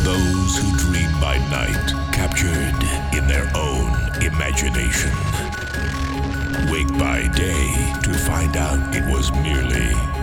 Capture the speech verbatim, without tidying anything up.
Those who dream by night, captured in their own imagination, wake by day to find out it was merely